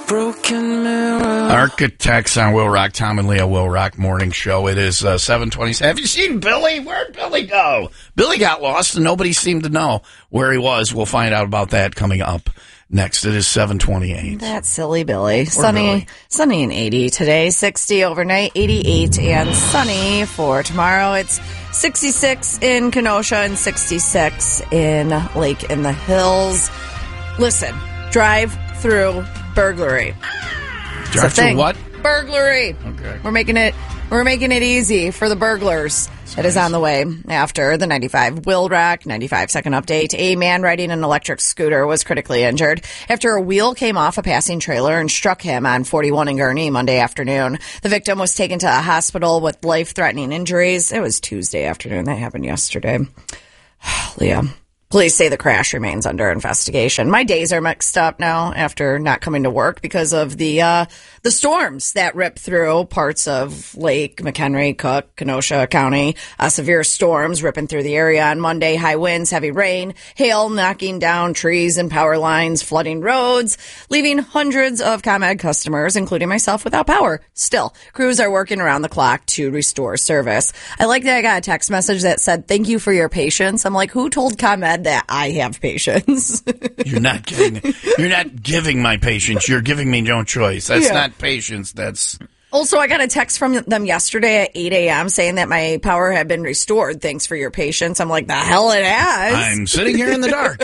broken mirror. Architects on Will Rock, Tom and Leah Will Rock Morning Show. It is 7:20. Have you seen Billy? Where'd Billy go? Billy got lost and nobody seemed to know where he was. We'll find out about that coming up next. It is 7:28. That silly Billy. Sunny and 80 today, 60 overnight, 88 and sunny for tomorrow. It's 66 in Kenosha and 66 in Lake in the Hills. Listen, drive through burglary. Drive through what? Burglary. Okay. We're making it easy for the burglars. It is on the way after the 95 Will Rock 95 second update. A man riding an electric scooter was critically injured after a wheel came off a passing trailer and struck him on 41 in Gurnee Monday afternoon. The victim was taken to a hospital with life-threatening injuries. It was Tuesday afternoon. That happened yesterday. Leah. Police say the crash remains under investigation. My days are mixed up now after not coming to work because of the storms that ripped through parts of Lake, McHenry, Cook, Kenosha County. Severe storms ripping through the area on Monday. High winds, heavy rain, hail knocking down trees and power lines, flooding roads, leaving hundreds of ComEd customers, including myself, without power. Still, crews are working around the clock to restore service. I like that I got a text message that said, "Thank you for your patience." I'm like, who told ComEd that I have patience? You're not giving my patience. You're giving me no choice. That's not patience. That's... Also, I got a text from them yesterday at 8 a.m. saying that my power had been restored. Thanks for your patience. I'm like, the hell it has. I'm sitting here in the dark.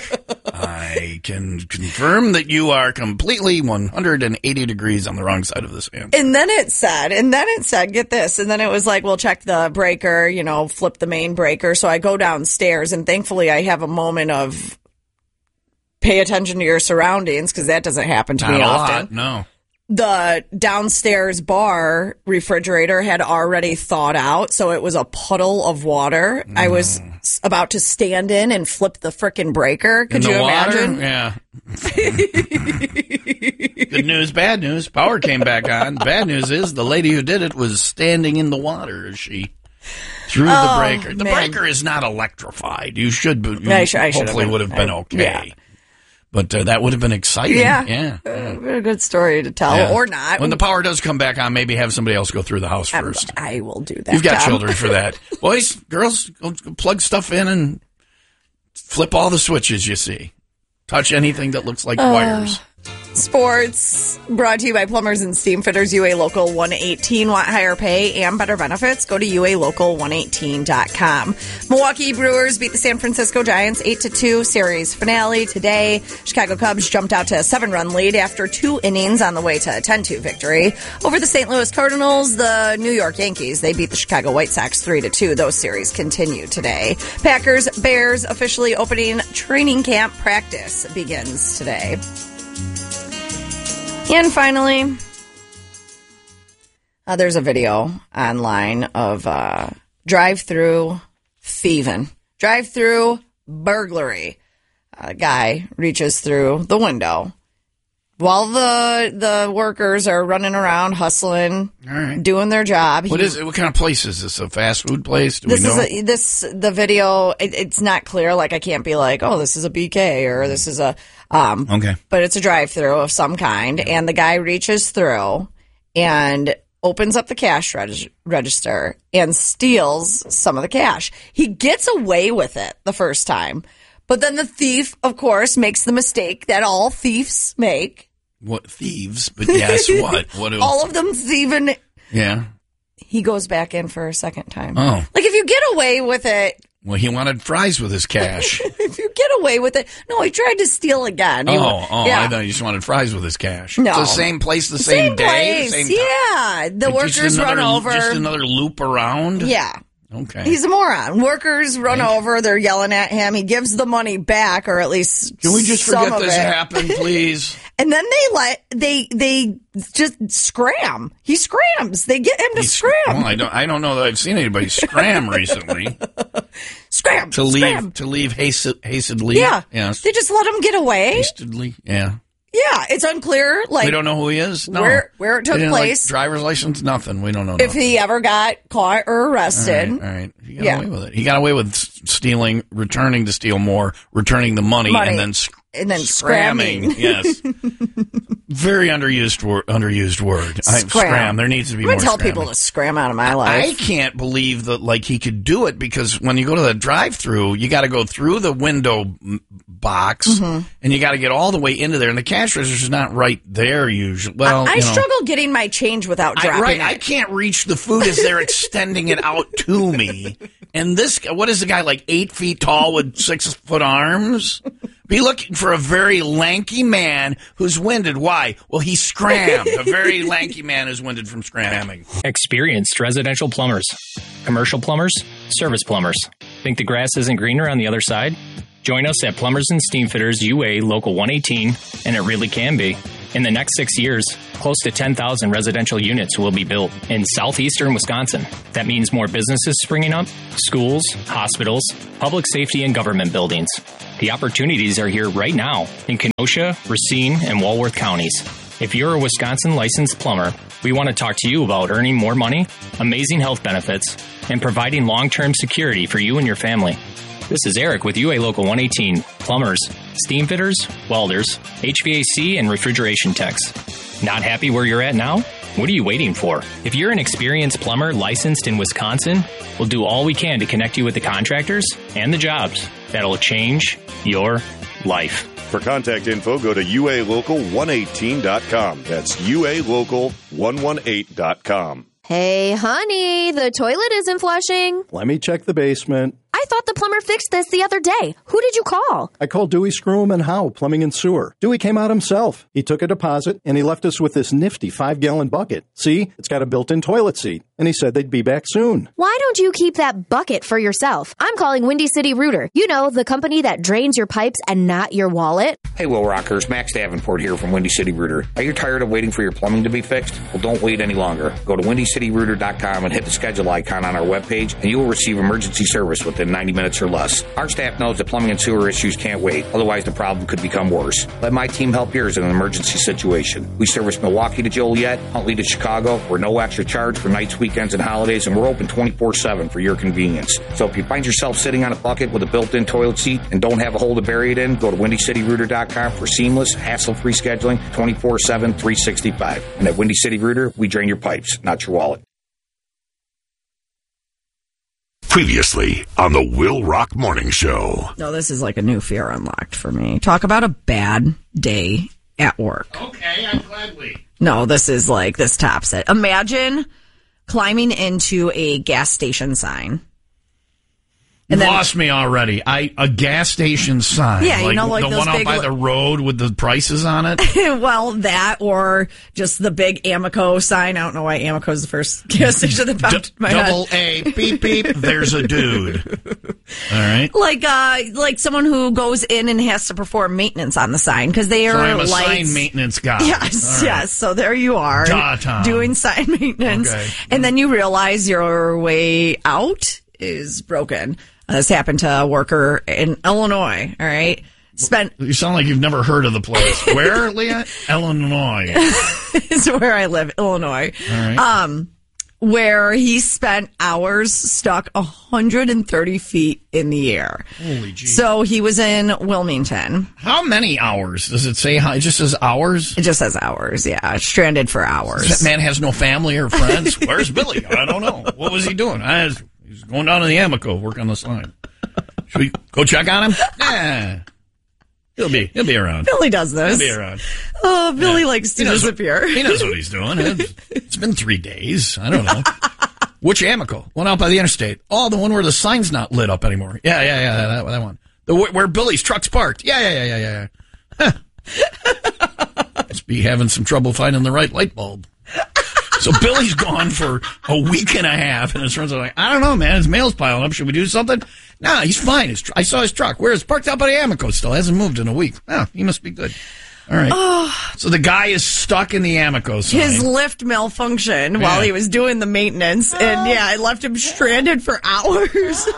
I can confirm that you are completely 180 degrees on the wrong side of this fan. And then it said, get this. And then it was like, well, check the breaker, flip the main breaker. So I go downstairs and thankfully I have a moment of pay attention to your surroundings because that doesn't happen to me often. Lot, no. The downstairs bar refrigerator had already thawed out, so it was a puddle of water. I was about to stand in and flip the frickin' breaker. Could you imagine? Yeah. Good news, bad news. Power came back on. Bad news is the lady who did it was standing in the water as she threw the breaker. The breaker is not electrified. You should hopefully would have been okay. Yeah. But that would have been exciting. Yeah. A good story to tell, or not. When the power does come back on, maybe have somebody else go through the house first. I will do that. You've got children for that. Boys, girls, go plug stuff in and flip all the switches you see. Touch anything that looks like wires. Sports brought to you by Plumbers and Steam Fitters. UA Local 118. Want higher pay and better benefits? Go to UALocal118.com. Milwaukee Brewers beat the San Francisco Giants 8-2 series finale today. Chicago Cubs jumped out to a 7-run lead after 2 innings on the way to a 10-2 victory over the St. Louis Cardinals. The New York Yankees, they beat the Chicago White Sox 3-2. Those series continue today. Packers Bears officially opening training camp. Practice begins today. And finally, there's a video online of drive-through thieving, drive-through burglary. A guy reaches through the window while the workers are running around, hustling, doing their job. What is it? What kind of place is this? A fast food place? Do we know? The video, it's not clear. Like, I can't be like, oh, this is a BK or this is a... okay. But it's a drive-through of some kind, and the guy reaches through and opens up the cash register and steals some of the cash. He gets away with it the first time, but then the thief, of course, makes the mistake that all thieves make. What thieves? But yes, what? All of them thieving. Yeah. He goes back in for a second time. Oh. Like, if you get away with it... Well, he wanted fries with his cash. If you get away with it. No, he tried to steal again. Yeah. I thought he just wanted fries with his cash. No. It's the same place, the same day? Place. The same yeah. The workers run over. Just another loop around? Yeah. Okay. He's a moron. Workers run over. They're yelling at him. He gives the money back, or at least Can we just forget this happened, please? And then they just scram. He scrams. They get him to scram. Well, I don't know that I've seen anybody scram recently. Scram. To leave hastily. Yeah. Yes. They just let him get away. Hastily. Yeah. Yeah, it's unclear. Like, we don't know who he is. No. Where it took place. Driver's license, nothing. We don't know. If he ever got caught or arrested. All right. He got away with it. He got away with stealing, returning to steal more, returning the money. And then and then scramming. Yes. Very underused word. Scram. There needs to be more. I'm going to tell people to scram out of my life. I can't believe that he could do it, because when you go to the drive-thru, you got to go through the window box and you got to get all the way into there, and the cash register's not right there usually. Well, I struggle getting my change without dropping it. I can't reach the food as they're extending it out to me. And what is the guy, 8 feet tall with 6-foot arms? Be looking for a very lanky man who's winded. Why? Well, he scrammed. A very lanky man who's winded from scramming. Experienced residential plumbers, commercial plumbers, service plumbers. Think the grass isn't greener on the other side? Join us at Plumbers and Steamfitters UA Local 118, and it really can be. In the next 6 years, close to 10,000 residential units will be built in southeastern Wisconsin. That means more businesses springing up, schools, hospitals, public safety, and government buildings. The opportunities are here right now in Kenosha, Racine, and Walworth counties. If you're a Wisconsin licensed plumber, we want to talk to you about earning more money, amazing health benefits, and providing long-term security for you and your family. This is Eric with UA Local 118, plumbers, steam fitters, welders, HVAC, and refrigeration techs. Not happy where you're at now? What are you waiting for? If you're an experienced plumber licensed in Wisconsin, we'll do all we can to connect you with the contractors and the jobs that'll change your life. For contact info, go to ualocal118.com. That's ualocal118.com. Hey, honey, the toilet isn't flushing. Let me check the basement. I thought the plumber fixed this the other day. Who did you call? I called Dewey Screw and Howe, Plumbing and Sewer. Dewey came out himself. He took a deposit, and he left us with this nifty 5-gallon bucket. See, it's got a built-in toilet seat. And he said they'd be back soon. Why don't you keep that bucket for yourself? I'm calling Windy City Rooter. You know, the company that drains your pipes and not your wallet. Hey, Will Rockers, Max Davenport here from Windy City Rooter. Are you tired of waiting for your plumbing to be fixed? Well, don't wait any longer. Go to windycityrooter.com and hit the schedule icon on our webpage, and you will receive emergency service within 90 minutes or less. Our staff knows that plumbing and sewer issues can't wait. Otherwise, the problem could become worse. Let my team help yours in an emergency situation. We service Milwaukee to Joliet, Huntley to Chicago. We're no extra charge for nights, weekends, and holidays, and we're open 24/7 for your convenience. So if you find yourself sitting on a bucket with a built-in toilet seat and don't have a hole to bury it in, go to windycityrooter.com for seamless, hassle-free scheduling 24/7, 365. And at Windy City Rooter, we drain your pipes, not your wallet. Previously on the Will Rock Morning Show. No, this is like a new fear unlocked for me. Talk about a bad day at work. Okay, I'm gladly. No, this tops it. Imagine climbing into a gas station sign. And lost me already. A gas station sign. Yeah, like the one out by the road with the prices on it. Well, that or just the big Amoco sign. I don't know why Amoco is the first gas station that popped in my head. Double A, beep beep. There's a dude. All right. Like someone who goes in and has to perform maintenance on the sign because they are. So I'm a sign maintenance guy. Yes, yes. So there you are, doing sign maintenance, and then you realize your way out is broken. This happened to a worker in Illinois, all right? You sound like you've never heard of the place. Where, Leah? Illinois. It's where I live, Illinois. All right. Where he spent hours stuck 130 feet in the air. Holy jeez. So he was in Wilmington. How many hours? Does it say? It just says hours? It just says hours, yeah. Stranded for hours. That man has no family or friends. Where's Billy? I don't know. What was he doing? He's going down to the Amoco, work on the sign. Should we go check on him? Yeah. He'll be around. Billy does this. He'll be around. Oh, Billy likes to disappear. He knows what he's doing. It's been 3 days. I don't know. Which Amoco? One out by the interstate. Oh, the one where the sign's not lit up anymore. Yeah, that one. Where Billy's truck's parked. Yeah. Huh. Must be having some trouble finding the right light bulb. So Billy's gone for a week and a half, and his friends are like, I don't know, man. His mail's piling up. Should we do something? Nah, he's fine. I saw his truck. Where is parked out by the Amoco still? Hasn't moved in a week. Oh, he must be good. All right. So the guy is stuck in the Amoco sign. His lift malfunctioned while he was doing the maintenance, and it left him stranded for hours.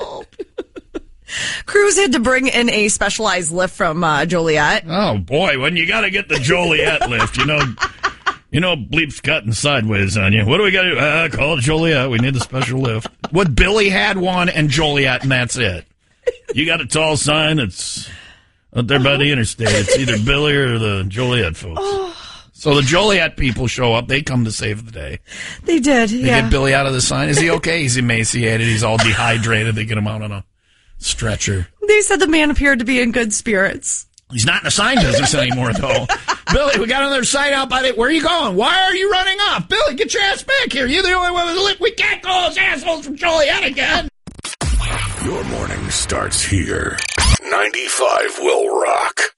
Crews had to bring in a specialized lift from Joliet. Oh, boy. When you got to get the Joliet lift, You know, bleep's cutting sideways on you. What do we got to do? Call Joliet. We need the special lift. What Billy had one and Joliet, and that's it. You got a tall sign. It's Out there by the interstate. It's either Billy or the Joliet folks. So the Joliet people show up. They come to save the day. They did, They get Billy out of the sign. Is he okay? He's emaciated. He's all dehydrated. They get him out on a stretcher. They said the man appeared to be in good spirits. He's not in the sign business anymore, though. Billy, we got another sign out by the... Where are you going? Why are you running off? Billy, get your ass back here. You're the only one with a lip. We can't call those assholes from Joliet again. Your morning starts here. 95 will rock.